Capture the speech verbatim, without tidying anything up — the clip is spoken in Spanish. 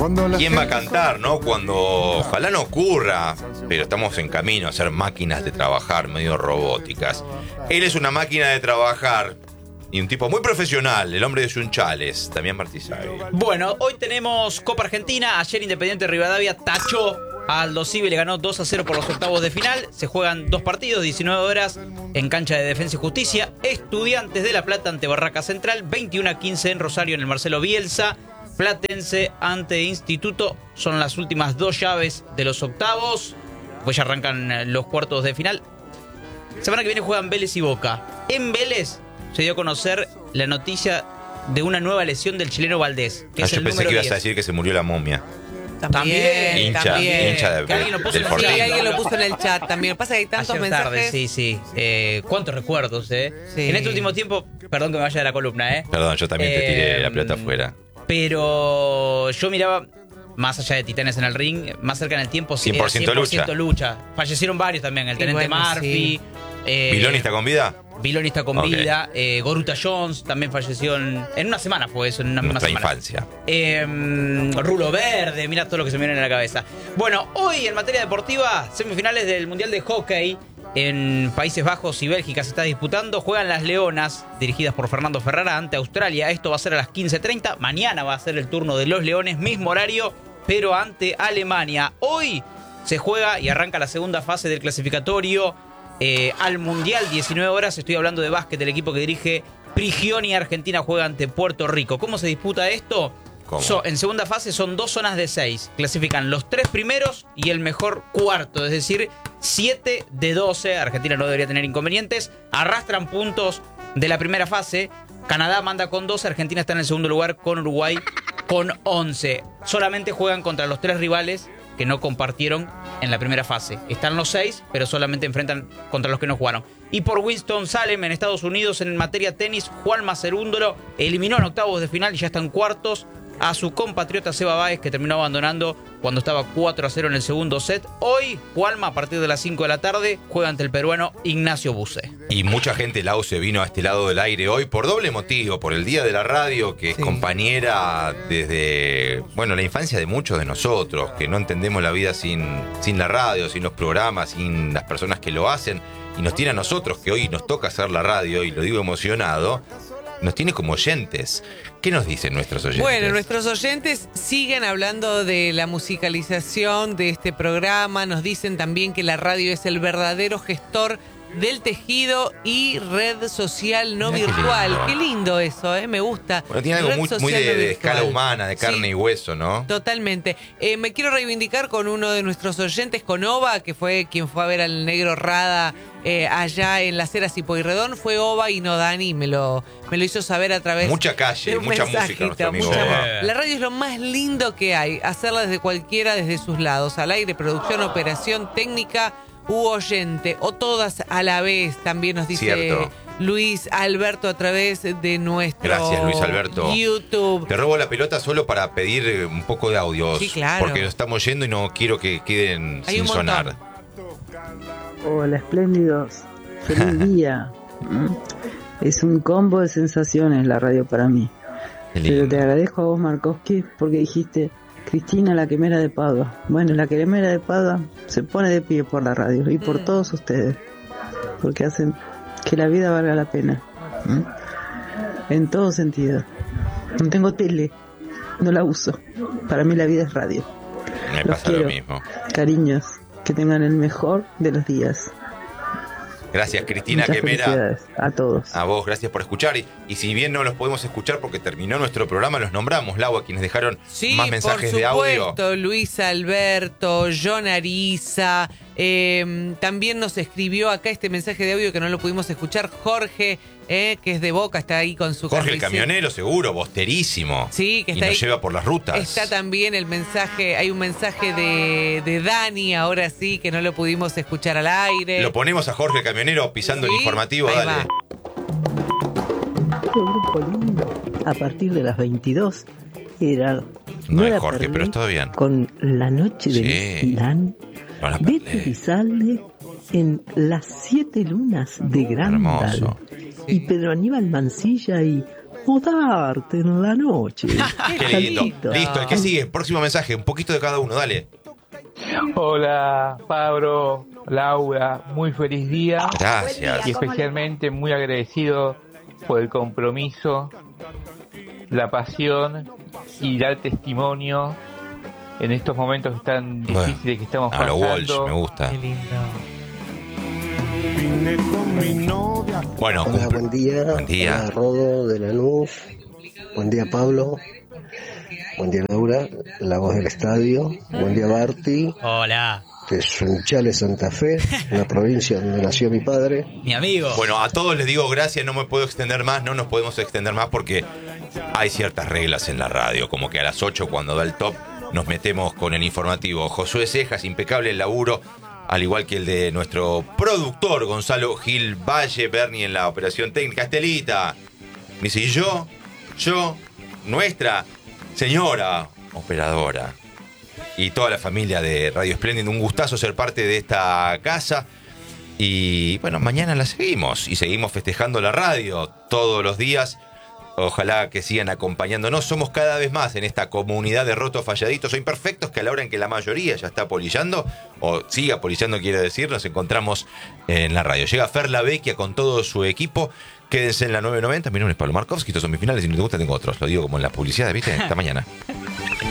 ¿Quién va a cantar, no? Cuando ojalá no ocurra, pero estamos en camino a ser máquinas de trabajar medio robóticas. Él es una máquina de trabajar y un tipo muy profesional, el hombre de Sunchales, Damián Martizagui. Bueno, hoy tenemos Copa Argentina. Ayer Independiente Rivadavia tachó a Aldo Civi, le ganó dos a cero por los octavos de final. Se juegan dos partidos, diecinueve horas en cancha de Defensa y Justicia. Estudiantes de La Plata ante Barraca Central, veintiuno a quince en Rosario en el Marcelo Bielsa. Platense ante Instituto, son las últimas dos llaves de los octavos. Pues ya arrancan los cuartos de final. Semana que viene juegan Vélez y Boca. En Vélez se dio a conocer la noticia de una nueva lesión del chileno Valdés, que Ah, es yo el pensé que ibas diez. a decir que se murió la momia. También, Hincha, también. hincha de- Que alguien lo puso del en el Fortín. Sí, chat. alguien lo puso en el chat también. Pasa que hay tantos Ayer mensajes. tarde, sí, sí. Eh, ¿Cuántos recuerdos, eh? Sí. En este último tiempo, perdón que me vaya de la columna, eh. Perdón, yo también te tiré Eh, la pelota afuera. Pero yo miraba, más allá de Titanes en el ring, más cerca en el tiempo, cien por ciento era lucha. Fallecieron varios también, el Y Teniente bueno, Murphy. sí. eh, ¿Viloni está con vida? Viloni está con Ok. vida. eh, Goruta Jones también falleció en, en una semana, fue eso, en una, una Nuestra semana. infancia. Eh, Rulo Verde, mira todo lo que se me viene en la cabeza. Bueno, hoy en materia deportiva, semifinales del Mundial de Hockey en Países Bajos y Bélgica se está disputando. Juegan las Leonas, dirigidas por Fernando Ferrara, ante Australia. Esto va a ser a las quince treinta. Mañana va a ser el turno de los Leones, mismo horario, pero ante Alemania. Hoy se juega y arranca la segunda fase del clasificatorio eh, al Mundial, diecinueve horas. Estoy hablando de básquet, el equipo que dirige Prigioni. Argentina juega ante Puerto Rico. ¿Cómo se disputa esto? ¿Cómo? So, en segunda fase son dos zonas de seis. Clasifican los tres primeros y el mejor cuarto, es decir, siete de doce. Argentina no debería tener inconvenientes. Arrastran puntos de la primera fase. Canadá manda con doce. Argentina está en el segundo lugar con Uruguay con once. Solamente juegan contra los tres rivales que no compartieron en la primera fase. Están los seis, pero solamente enfrentan contra los que no jugaron. Y por Winston-Salem en Estados Unidos, en materia tenis, Juan Macerúndolo eliminó en octavos de final y ya está en cuartos a su compatriota Seba Báez, que terminó abandonando cuando estaba cuatro a cero en el segundo set. Hoy, Juanma, a partir de las cinco de la tarde, juega ante el peruano Ignacio Buse. Y mucha gente, Lau, se vino a este lado del aire hoy por doble motivo, por el Día de la Radio, que es Sí. compañera desde, bueno, la infancia de muchos de nosotros, que no entendemos la vida sin, sin la radio, sin los programas, sin las personas que lo hacen, y nos tiene a nosotros, que hoy nos toca hacer la radio, y lo digo emocionado, nos tiene como oyentes. ¿Qué nos dicen nuestros oyentes? Bueno, nuestros oyentes siguen hablando de la musicalización de este programa. Nos dicen también que la radio es el verdadero gestor del tejido y red social no Mirá qué virtual. lindo. Qué lindo eso, ¿eh? Me gusta. Bueno, tiene algo Red muy, muy social de, no de virtual. escala humana, de carne Sí. y hueso, ¿no? Totalmente. Eh, me quiero reivindicar con uno de nuestros oyentes, con Oba, que fue quien fue a ver al Negro Rada eh, allá en Las Heras y Pueyrredón. Fue Oba y no Dani, me lo, me lo hizo saber a través Mucha calle, de un mucha música, mensajito, nuestro amigo mucha- Oba. La radio es lo más lindo que hay, hacerla desde cualquiera, desde sus lados, al aire, producción, operación, técnica u oyente, o todas a la vez, también nos dice Cierto. Luis Alberto a través de nuestro Gracias, Luis Alberto. YouTube. Te robo la pelota solo para pedir eh, un poco de audios. Sí, claro. Porque nos estamos yendo y no quiero que queden Hay sin un montón. sonar. Hola, espléndidos. Feliz día. ¿Mm? Es un combo de sensaciones la radio para mí. Qué Pero lindo. te agradezco a vos, Markovsky, porque dijiste Cristina la quemera de Padua. Bueno, la quemera de Padua se pone de pie por la radio y por Mm. todos ustedes, porque hacen que la vida valga la pena. ¿Mm? En todo sentido. No tengo tele, no la uso. Para mí la vida es radio. Me Los pasa lo quiero. mismo. Cariños, que tengan el mejor de los días. Gracias, Cristina Muchas Quemera. felicidades a todos. A vos, gracias por escuchar. Y, y si bien no los podemos escuchar porque terminó nuestro programa, los nombramos, Lau, a quienes dejaron Sí, más mensajes por de audio. supuesto, Luis Alberto, John Ariza, eh, también nos escribió acá este mensaje de audio que no lo pudimos escuchar, Jorge, eh, que es de Boca, está ahí con su Jorge el camiseta. camionero, seguro, bosterísimo. Sí, que y está nos ahí. lleva por las rutas. Está también el mensaje, hay un mensaje de, de Dani, ahora sí, que no lo pudimos escuchar al aire. Lo ponemos a Jorge el camionero pisando Sí, el informativo, ahí dale. va. Otro grupo lindo. A partir de las veintidós era No Nueva es Jorge, Perlé pero está bien. con La Noche de Sí. Milán, No la Beto perdés. Elizalde en Las Siete Lunas de Grandal Hermoso. y Pedro Aníbal Mancilla y mudarte en la noche. Qué lindo. Listo, el que sigue, próximo mensaje, un poquito de cada uno, dale. Hola, Pablo, Laura, muy feliz día. Gracias. Y especialmente muy agradecido por el compromiso, la pasión y dar testimonio en estos momentos tan difíciles bueno, que estamos a pasando. Lo Walsh, me gusta. Qué lindo. Bueno, hola, cumple. buen día. Buen día. Hola, Rodo de Lanús. Buen día, Pablo. Buen día, Laura, la voz del estadio. Buen día, Barty. Hola. De Sunchales, Santa Fe, una provincia donde nació mi padre. Mi amigo. Bueno, a todos les digo gracias, no me puedo extender más, no nos podemos extender más porque hay ciertas reglas en la radio, como que a las ocho cuando da el top nos metemos con el informativo. Josué Cejas, impecable el laburo, al igual que el de nuestro productor Gonzalo Gil Valle, Bernie en la operación técnica. Estelita, me dice, ¿y yo? Yo, nuestra señora operadora y toda la familia de Radio Espléndido, un gustazo ser parte de esta casa. Y bueno, mañana la seguimos y seguimos festejando la radio todos los días. Ojalá que sigan acompañándonos. Somos cada vez más en esta comunidad de rotos falladitos o imperfectos que a la hora en que la mayoría ya está polillando, o siga polillando quiere decir, nos encontramos en la radio. Llega Fer La Vecchia con todo su equipo. Quédense en la nueve noventa. Mi nombre es Pablo Markovsky. Estos son mis finales. Si no te gusta, tengo otros. Lo digo como en la publicidad, ¿viste? Hasta mañana.